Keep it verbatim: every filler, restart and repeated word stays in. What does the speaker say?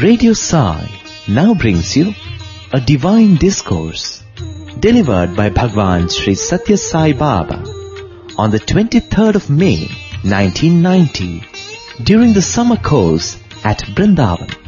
Radio Sai now brings you a divine discourse delivered by Bhagwan Sri Satya Sai Baba on the twenty-third of May nineteen ninety during the summer course at Brindavan.